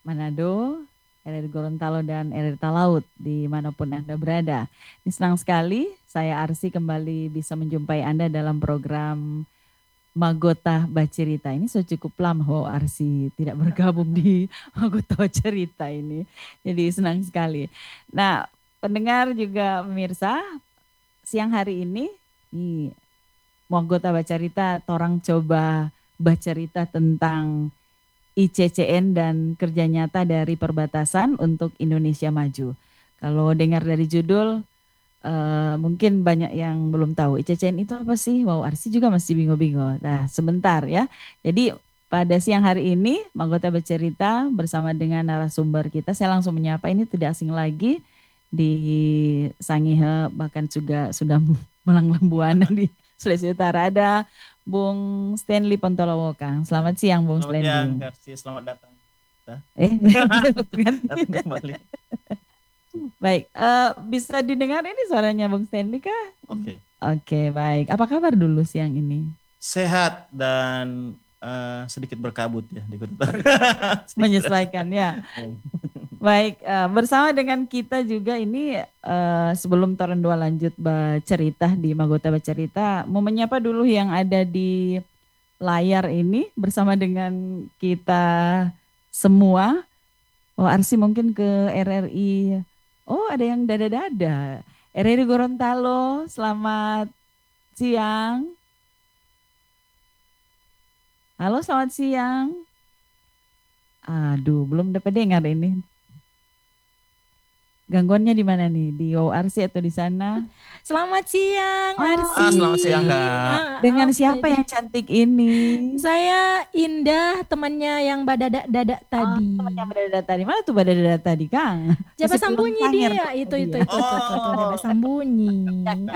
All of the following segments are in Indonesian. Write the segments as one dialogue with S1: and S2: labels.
S1: Manado, RRI Gorontalo dan RRI Talaut dimanapun Anda berada. Ini senang sekali saya Arsy kembali bisa menjumpai Anda dalam program Magota Bacerita. Ini sudah cukup lama Arsy tidak bergabung di Magota Bacerita ini. Jadi senang sekali. Nah, pendengar juga pemirsa, siang hari ini di Magota Bacerita, torang coba bacerita tentang ICCN dan kerja nyata dari perbatasan untuk Indonesia Maju. Kalau dengar dari judul, mungkin banyak yang belum tahu ICCN itu apa sih? Wow, Arsy juga masih bingung-bingung. Nah, sebentar ya. Jadi pada siang hari ini, Magota Bercerita bersama dengan narasumber kita, saya langsung menyapa ini tidak asing lagi di Sangihe, bahkan juga sudah melanglang buana di Sulawesi Utara. Ada Bung Stanley Pontolowokang. Selamat siang Bung
S2: Selamat siang,
S1: Stanley.
S2: Karsi. Selamat datang.
S1: Ganti.
S2: Datang kembali.
S1: Baik, bisa didengar ini suaranya Bung Stanley kah?
S2: Oke.
S1: Oke, baik. Apa kabar dulu siang ini?
S2: Sehat dan sedikit berkabut ya di kota.
S1: Menyesuaikan ya. Baik, bersama dengan kita juga ini sebelum Toren 2 lanjut bercerita di Magota Bercerita, mau menyapa dulu yang ada di layar ini bersama dengan kita semua. Oh, Arsy mungkin ke RRI. Oh, ada yang dada-dada. RRI Gorontalo, selamat siang. Halo, selamat siang. Aduh, belum dapat dengar ini. Gangguannya di mana nih? Di ORC atau di sana?
S3: Selamat siang,
S2: Selamat siang, Kak.
S1: Dengan siapa yang cantik ini?
S3: Saya Indah, temannya yang badada tadi.
S1: Temannya badada tadi. Mana tuh badada tadi, Kang?
S3: Jabat sambunyi dia, itu. Jabat sambunyi.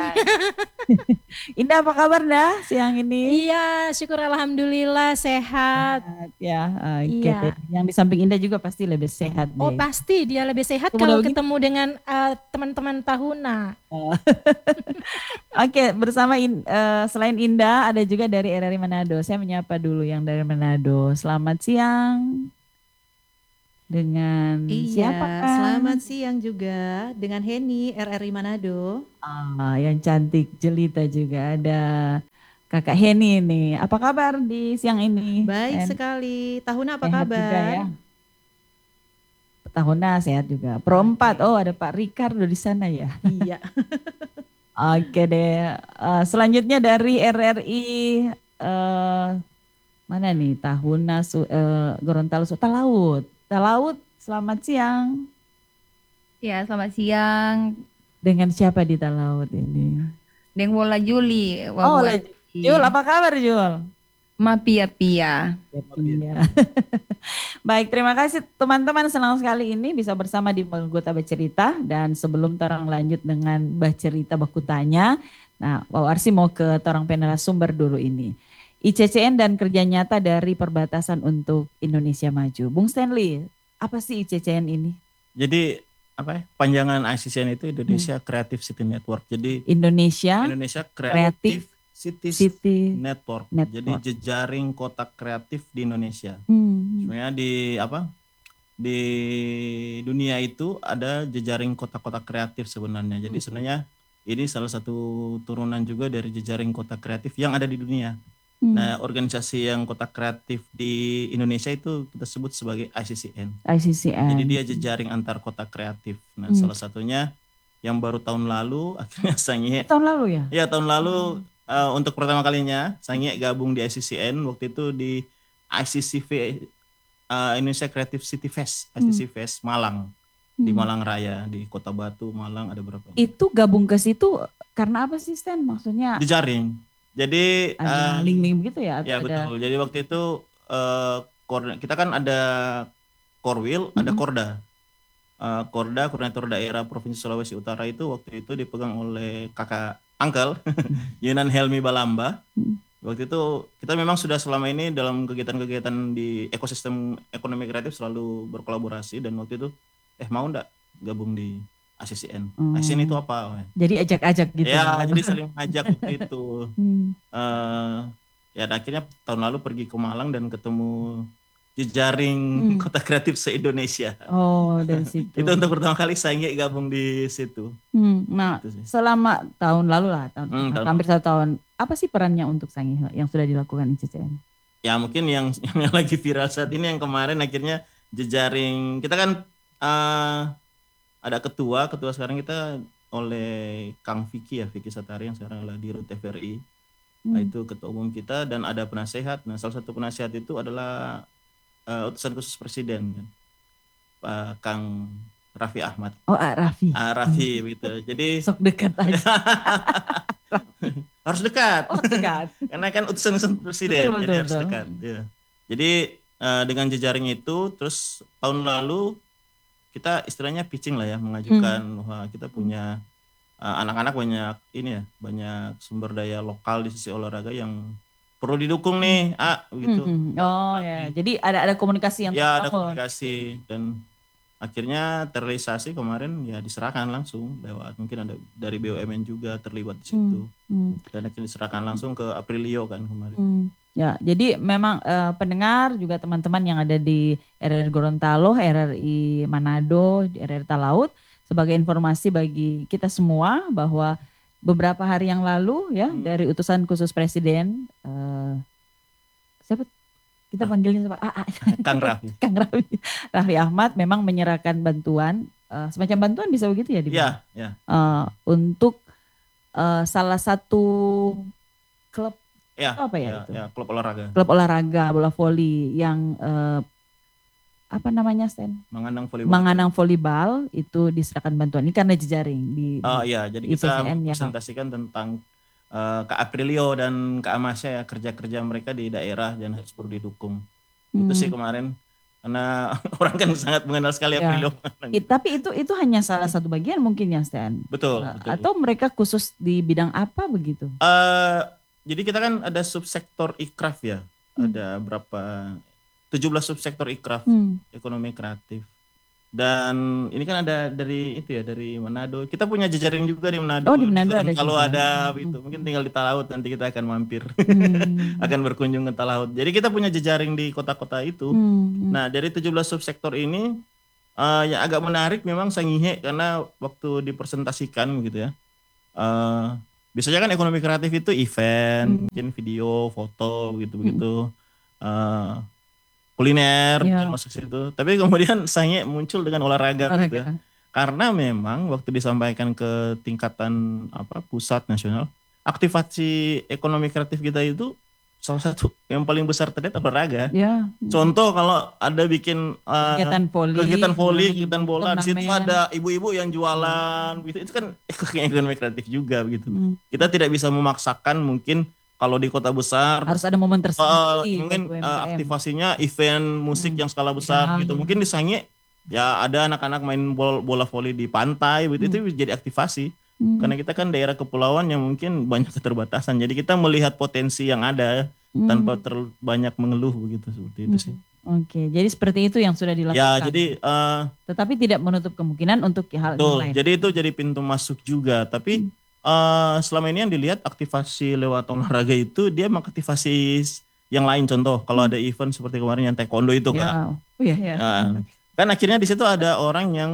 S1: Indah, apa kabar dah siang ini?
S3: Iya, syukur alhamdulillah sehat.
S1: Ya, oke.
S3: Iya.
S1: Yang di samping Indah juga pasti lebih sehat deh.
S3: Oh pasti dia lebih sehat kalau ketemu dengan teman-teman Tahuna.
S1: Oke, bersama selain Indah ada juga dari RRI Manado. Saya menyapa dulu yang dari Manado. Selamat siang. Dengan siapa kan?
S4: Selamat siang juga dengan Heni RRI Manado.
S1: Yang cantik jelita juga ada Kakak Heni nih. Apa kabar di siang ini?
S4: Baik sekali. Tahuna apa kabar?
S1: Juga, ya? Tahuna sehat juga. Perempat, oh ada Pak Ricardo di sana ya.
S4: Iya.
S1: Oke deh. Selanjutnya dari RRI mana nih? Tahuna Gorontalo Talaut. Talaut, selamat siang.
S5: Ya, selamat siang.
S1: Dengan siapa di Talaut ini?
S5: Dengan Wola Juli.
S1: Oh, Jul, apa kabar Jul?
S5: Mapia-pia.
S1: Baik, terima kasih teman-teman, senang sekali ini bisa bersama di Magota Bercerita. Dan sebelum torang lanjut dengan bercerita baku tanya, nah Arsy mau ke torang penarasumber dulu ini. ICCN dan kerja nyata dari perbatasan untuk Indonesia Maju. Bung Stanley, apa sih ICCN ini?
S2: Jadi apa ya? Panjangan ICCN itu Indonesia Creative City Network. Jadi Indonesia Creative City Network. Jadi jejaring kota kreatif di Indonesia. Sebenarnya di dunia itu ada jejaring kota-kota kreatif sebenarnya. Jadi sebenarnya ini salah satu turunan juga dari jejaring kota kreatif yang ada di dunia. Nah, organisasi yang kota kreatif di Indonesia itu kita sebut sebagai ICCN. Jadi dia jejaring antar kota kreatif. Nah, salah satunya yang baru tahun lalu akhirnya Sangihe.
S1: Tahun lalu ya?
S2: Ya, tahun lalu untuk pertama kalinya Sangihe gabung di ICCN, waktu itu di ICCV Indonesia Creative City Fest, ICC Fest Malang. Di Malang Raya, di Kota Batu, Malang ada berapa?
S1: Itu gabung ke situ karena apa sih Stan? Maksudnya?
S2: Jejaring. Jadi
S1: link-link begitu ya?
S2: Ya betul. Jadi waktu itu kita kan ada Korwil, ada Korda. Koordinator daerah Provinsi Sulawesi Utara itu waktu itu dipegang oleh kakak Uncle Yunan Helmi Balamba. Waktu itu kita memang sudah selama ini dalam kegiatan-kegiatan di ekosistem ekonomi kreatif selalu berkolaborasi, dan waktu itu mau enggak gabung di ICCN. ICCN itu apa?
S1: Jadi ajak-ajak gitu.
S2: Ya, jadi sering ngajak gitu. Ya, akhirnya tahun lalu pergi ke Malang dan ketemu jejaring kota kreatif se-Indonesia.
S1: Oh, dari situ.
S2: Itu untuk pertama kali saya gabung di situ.
S1: Nah, selama tahun lalu lah, hampir 1 tahun, apa sih perannya untuk Sangihe yang sudah dilakukan ICCN?
S2: Ya mungkin yang lagi viral saat ini yang kemarin akhirnya jejaring, kita kan ada ketua sekarang kita oleh Kang Vicky Satari yang sekarang lagi di RUT TVRI. Nah, itu ketua umum kita dan ada penasehat. Nah, salah satu penasehat itu adalah utusan khusus presiden kan, Pak Kang Raffi Ahmad.
S1: Oh, Raffi.
S2: Raffi gitu. Jadi
S1: sok dekat aja.
S2: harus dekat.
S1: Oh, dekat.
S2: Karena kan utusan presiden,
S1: betul,
S2: jadi harus dekat. Ya. Jadi dengan jejaring itu, terus tahun lalu kita istilahnya pitching lah ya, mengajukan wah kita punya anak-anak banyak sumber daya lokal di sisi olahraga yang perlu didukung nih, gitu.
S1: Oh ya, jadi ada komunikasi yang
S2: ya ada komunikasi dan akhirnya terrealisasi kemarin ya diserahkan langsung lewat mungkin ada dari BUMN juga terlibat di situ dan akhirnya diserahkan langsung ke Aprilio kan kemarin.
S1: Ya, jadi memang pendengar juga teman-teman yang ada di RRI Gorontalo, RRI Manado, di RRI Talaut, sebagai informasi bagi kita semua bahwa beberapa hari yang lalu ya dari utusan khusus presiden siapa kita panggilnya siapa?
S2: Kang Raffi.
S1: Kang Raffi Ahmad memang menyerahkan bantuan semacam bantuan bisa begitu ya?
S2: Iya.
S1: Untuk salah satu klub apa
S2: ya,
S1: itu?
S2: Ya, klub olahraga.
S1: Klub olahraga bola voli yang apa namanya Stan? Manganang Volleyball itu diserahkan bantuan ini karena jejaring di
S2: jadi kita presentasikan tentang Kak Aprilio dan Kak Amasya ya kerja-kerja mereka di daerah dan harus perlu didukung. Itu sih kemarin karena orang kan sangat mengenal sekali Aprilio.
S1: Tapi itu hanya salah satu bagian mungkin ya Stan.
S2: Betul.
S1: Atau mereka khusus di bidang apa begitu?
S2: Jadi kita kan ada subsektor ikraf ya. Ada berapa 17 subsektor ikraf ekonomi kreatif. Dan ini kan ada dari Manado. Kita punya jejaring juga di Manado.
S1: Oh, di Manado ada.
S2: Kalau ada itu mungkin tinggal di Talaut nanti kita akan mampir. Akan berkunjung ke Talaut. Jadi kita punya jejaring di kota-kota itu. Nah, dari 17 subsektor ini yang agak menarik memang Sangihe karena waktu dipresentasikan gitu ya. Biasanya kan ekonomi kreatif itu event, mungkin video, foto begitu-begitu. Kuliner masuk situ. Tapi kemudian Sangihe muncul dengan olahraga gitu ya. Karena memang waktu disampaikan ke tingkatan pusat nasional, aktivasi ekonomi kreatif kita itu salah satu yang paling besar terlihat olahraga. Contoh kalau ada bikin kegiatan voli, kegiatan bola, di situ ada ibu-ibu yang jualan gitu. Itu kan ekonomi kreatif juga begitu. Kita tidak bisa memaksakan mungkin kalau di kota besar
S1: harus ada momen tersendiri.
S2: Mungkin aktivasinya event musik yang skala besar gitu. Mungkin di Sangihe ya ada anak-anak main bola voli di pantai begitu itu jadi aktivasi. Karena kita kan daerah kepulauan yang mungkin banyak keterbatasan. Jadi kita melihat potensi yang ada tanpa banyak mengeluh begitu seperti itu sih.
S1: Oke, jadi seperti itu yang sudah dilakukan.
S2: Ya, jadi
S1: tetapi tidak menutup kemungkinan untuk hal yang lain.
S2: Jadi itu jadi pintu masuk juga, tapi selama ini yang dilihat aktivasi lewat olahraga itu dia mengaktifasi yang lain. Contoh kalau ada event seperti kemarin yang taekwondo itu kan. Kan akhirnya di situ ada orang yang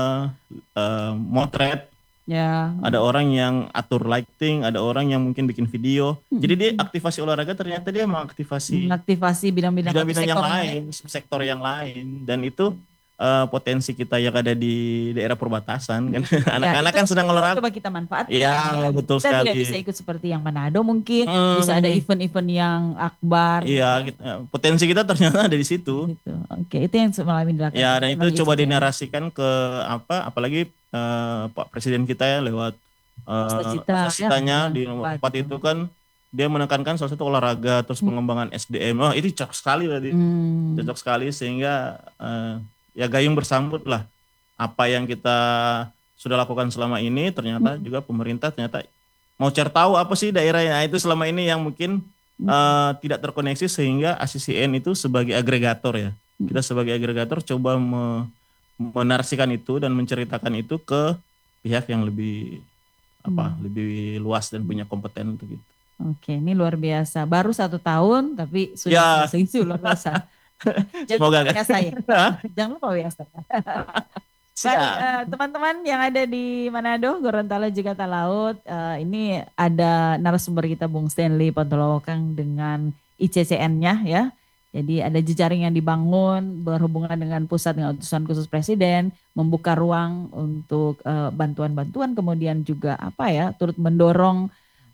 S2: motret, ada orang yang atur lighting, ada orang yang mungkin bikin video. Jadi dia aktivasi olahraga ternyata dia mengaktifasi
S1: bidang-bidang
S2: yang lain, sektor yang lain, dan itu potensi kita yang ada di daerah perbatasan kan. Anak-anak kan sedang olahraga.
S1: Coba kita manfaatkan.
S2: Iya, betul sekali.
S1: Kita tidak bisa ikut seperti yang Manado mungkin, bisa ada event-event yang akbar.
S2: Iya, potensi kita ternyata ada di situ.
S1: Gitu. Oke, itu yang semalam dilakukan.
S2: Ya, dan itu coba dinarasikan ke apalagi Pak Presiden kita ya lewat cita-citanya di nomor 4 itu kan dia menekankan salah satu olahraga terus pengembangan SDM. Itu cocok sekali tadi. Cocok sekali sehingga ya gayung bersambut lah apa yang kita sudah lakukan selama ini. Ternyata juga pemerintah ternyata mau cari tahu apa sih daerahnya itu selama ini yang mungkin tidak terkoneksi, sehingga ACCN itu sebagai agregator ya. Kita sebagai agregator coba menarasikan itu dan menceritakan itu ke pihak yang lebih lebih luas dan punya kompeten untuk itu.
S1: Oke, ini luar biasa. Baru 1 tahun tapi sudah luar biasa.
S2: Semoga kan.
S1: Jangan lupa WhatsApp. Baik, teman-teman yang ada di Manado, Gorontalo juga Talaut, ini ada narasumber kita Bung Stanley Pontolowokang dengan ICCN-nya ya. Jadi ada jejaring yang dibangun berhubungan dengan pusat dengan utusan khusus presiden, membuka ruang untuk bantuan-bantuan, kemudian juga turut mendorong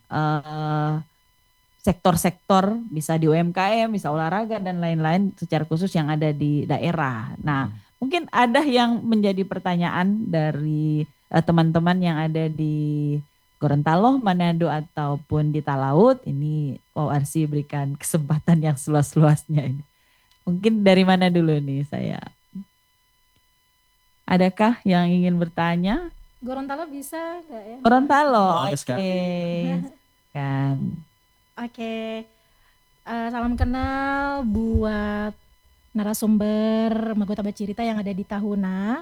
S1: sektor-sektor, bisa di UMKM, bisa olahraga dan lain-lain secara khusus yang ada di daerah. Nah, mungkin ada yang menjadi pertanyaan dari teman-teman yang ada di Gorontalo, Manado ataupun di Talaut. Ini ORC berikan kesempatan yang seluas-luasnya ini. Mungkin dari mana dulu nih saya? Adakah yang ingin bertanya?
S3: Gorontalo bisa nggak ya?
S1: Gorontalo, oke. Kan.
S3: Oke. Salam kenal buat narasumber Magota Bercerita yang ada di Tahuna.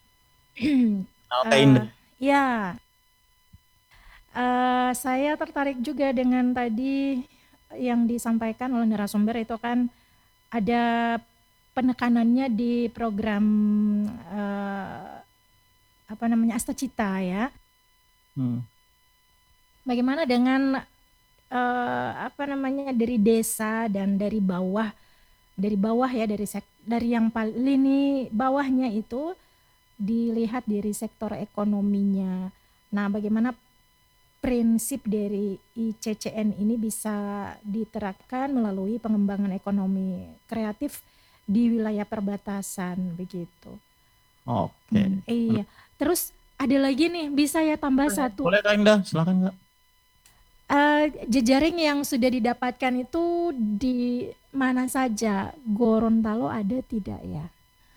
S3: Ya. Saya tertarik juga dengan tadi yang disampaikan oleh narasumber, itu kan ada penekanannya di program Astacita ya. Bagaimana dengan dari desa dan dari bawah ya, dari yang lini bawahnya itu dilihat dari sektor ekonominya. Nah, bagaimana prinsip dari ICCN ini bisa diterapkan melalui pengembangan ekonomi kreatif di wilayah perbatasan begitu.
S2: Oke.
S3: Iya. Terus ada lagi nih, bisa ya tambah satu.
S2: Boleh Kak Indah, silakan Kak.
S3: Jejaring yang sudah didapatkan itu di mana saja? Gorontalo ada tidak ya?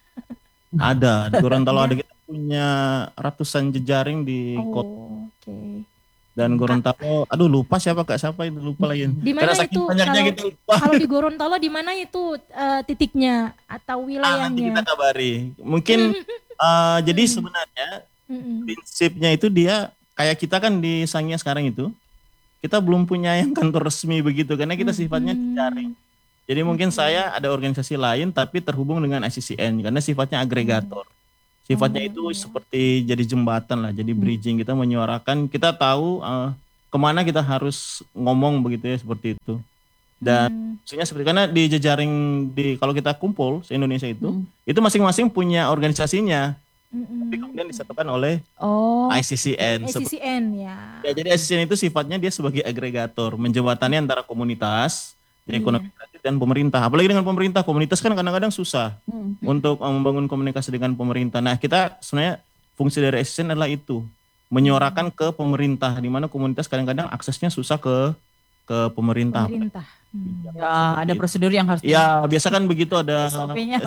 S2: Ada, di Gorontalo ada, kita punya ratusan jejaring di kota.
S3: Oke.
S2: Dan Gorontalo, aduh lupa siapa itu, lupa lagi.
S3: Di mana itu? Kalau di Gorontalo di mana itu titiknya atau wilayahnya?
S2: Nanti kita kabari. Mungkin jadi sebenarnya prinsipnya itu dia kayak kita kan di Sangya sekarang itu, kita belum punya yang kantor resmi begitu karena kita sifatnya jejaring. Jadi mungkin saya ada organisasi lain tapi terhubung dengan ICCN karena sifatnya agregator. Sifatnya itu seperti jadi jembatan lah, jadi bridging, kita menyuarakan, kita tahu kemana kita harus ngomong begitu ya, seperti itu. Dan maksudnya seperti karena di jejaring kalau kita kumpul se Indonesia itu masing-masing punya organisasinya, tapi kemudian disatukan oleh ICCN.
S3: ICCN ya.
S2: Jadi ICCN itu sifatnya dia sebagai agregator, menjembatani antara komunitas, ekonomi kreatif dan pemerintah. Apalagi dengan pemerintah, komunitas kan kadang-kadang susah untuk membangun komunikasi dengan pemerintah. Nah, kita sebenarnya fungsi dari ICCN adalah itu, menyuarakan ke pemerintah, di mana komunitas kadang-kadang aksesnya susah ke pemerintah.
S1: Ya, ada prosedur yang harus.
S2: Ya, biasa kan begitu, ada
S1: SOP-nya.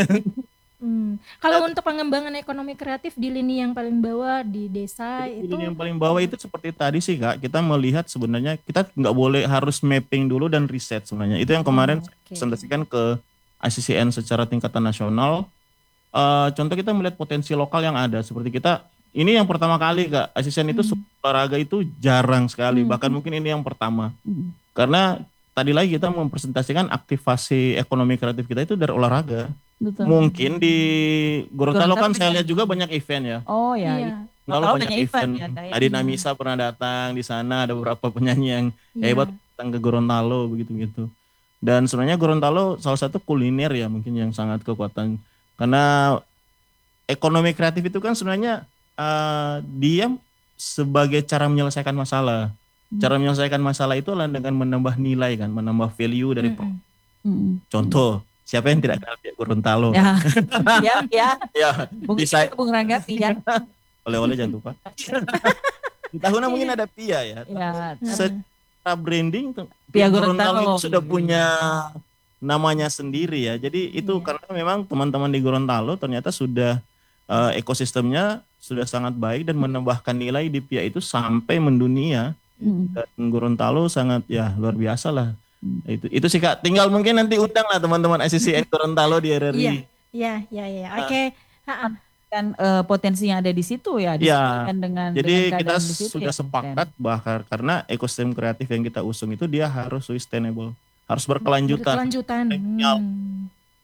S3: Kalau untuk pengembangan ekonomi kreatif di lini yang paling bawah di desa itu.
S2: Di lini yang paling bawah itu seperti tadi sih Kak, kita melihat sebenarnya kita nggak boleh harus mapping dulu dan riset sebenarnya. Itu yang kemarin presentasikan ke ICCN secara tingkatan nasional. Contoh kita melihat potensi lokal yang ada, seperti kita ini yang pertama kali Kak, ICCN itu olahraga itu jarang sekali, bahkan mungkin ini yang pertama. Karena tadi lagi kita mempresentasikan aktivasi ekonomi kreatif kita itu dari olahraga. Betul. Mungkin di Gorontalo kan saya lihat juga banyak event ya.
S1: Oh ya.
S2: Lalu banyak event. Tadi Namisa pernah datang di sana, ada beberapa penyanyi yang hebat datang ke Gorontalo begitu-gitu. Dan sebenarnya Gorontalo salah satu kuliner ya mungkin yang sangat kekuatan. Karena ekonomi kreatif itu kan sebenarnya dia sebagai cara menyelesaikan masalah. Cara menyelesaikan masalah itu adalah dengan menambah nilai kan, menambah value dari contoh. Siapa yang tidak kenal Gorontalo?
S1: Ya.
S2: Bisa
S1: Bung Rangga Pia.
S2: Oleh-oleh jangan lupa. Di Tahuna mungkin ada Pia ya. Secara branding Pia Gorontalo itu sudah punya namanya sendiri ya. Jadi itu karena memang teman-teman di Gorontalo ternyata sudah ekosistemnya sudah sangat baik dan menambahkan nilai di Pia itu sampai mendunia. Dan Gorontalo sangat ya luar biasa lah. Itu sih Kak, tinggal mungkin nanti undang lah teman-teman ICCN Gorontalo di RRI.
S3: Iya. Oke.
S1: Kan potensi yang ada di situ ya.
S2: Jadi kita sudah sepakat bahkan karena ekosistem kreatif yang kita usung itu dia harus sustainable, harus berkelanjutan.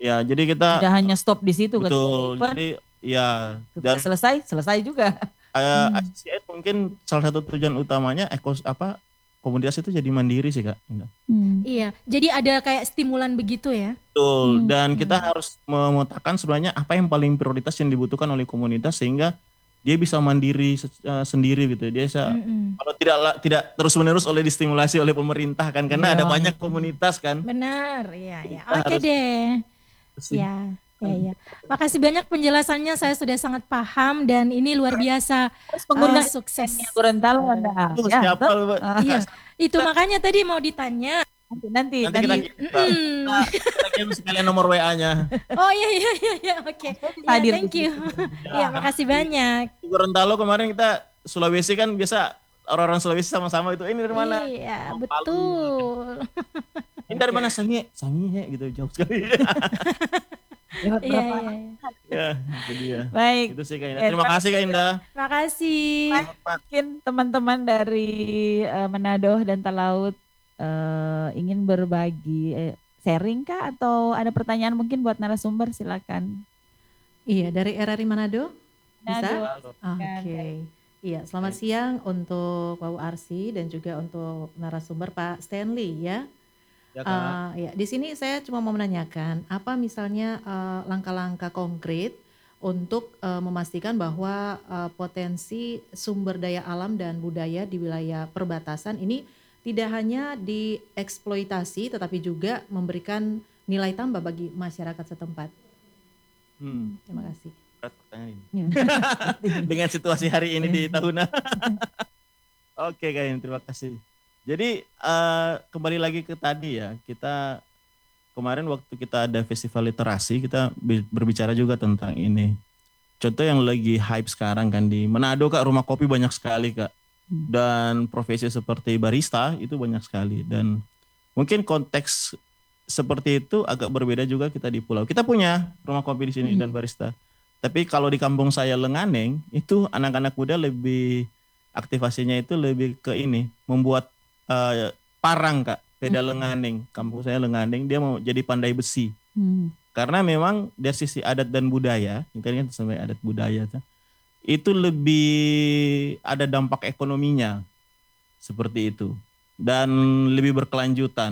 S2: Ya, jadi kita
S1: tidak hanya stop di situ.
S2: Betul. Jadi ya
S1: dan selesai juga.
S2: ICCN mungkin salah satu tujuan utamanya komunitas itu jadi mandiri sih Kak.
S3: Iya, jadi ada kayak stimulan begitu ya.
S2: Betul. Dan kita harus memetakan sebenarnya apa yang paling prioritas yang dibutuhkan oleh komunitas sehingga dia bisa mandiri sendiri gitu. Dia bisa kalau tidak terus-menerus distimulasi oleh pemerintah kan, karena ada banyak komunitas kan.
S3: Benar, iya. Oke deh. Ya. Makasih banyak penjelasannya, saya sudah sangat paham dan ini luar biasa. Sukses.
S1: Gorontalo Anda.
S3: Iya, itu makanya tadi mau ditanya.
S1: Nanti
S2: kita sekalian nomor WA-nya.
S3: Oh iya, oke. Ya, thank you. Ya, makasih banyak.
S2: Di Gorontalo kemarin kita Sulawesi kan biasa orang-orang Sulawesi sama-sama itu. Ini dari mana?
S3: Iya, betul.
S2: Ini dari mana? Sangi gitu, jauh sekali.
S3: Iya.
S2: Ya, itu dia.
S1: Baik.
S2: Itu sih Kak Indah. Terima kasih Kak Indah.
S3: Makasih.
S1: Mungkin teman-teman dari Manado dan Talaut ingin berbagi sharing kah atau ada pertanyaan mungkin buat narasumber, silakan.
S4: Iya, dari RRI Manado? Bisa?
S1: Oke.
S4: Iya, selamat siang untuk Wau Arsy dan juga untuk narasumber Pak Stanley ya. Ya, di sini saya cuma mau menanyakan apa misalnya langkah-langkah konkret untuk memastikan bahwa potensi sumber daya alam dan budaya di wilayah perbatasan ini tidak hanya dieksploitasi tetapi juga memberikan nilai tambah bagi masyarakat setempat. Terima kasih.
S2: Berat pertanyaan ini. Dengan situasi hari ini di Tahuna. Oke Kak, terima kasih. Jadi kembali lagi ke tadi ya, kita kemarin waktu kita ada festival literasi kita berbicara juga tentang ini. Contoh yang lagi hype sekarang kan di Manado Kak, rumah kopi banyak sekali Kak. Dan profesi seperti barista itu banyak sekali. Dan mungkin konteks seperti itu agak berbeda juga kita di pulau. Kita punya rumah kopi di sini dan barista. Tapi kalau di kampung saya Lenganeng itu anak-anak muda lebih aktivasinya itu lebih ke ini, membuat parang Kak, beda Lenganeng. Kampung saya Lenganeng dia mau jadi pandai besi. Karena memang dari sisi adat dan budaya, ini kan sampai adat budaya itu lebih ada dampak ekonominya seperti itu dan lebih berkelanjutan.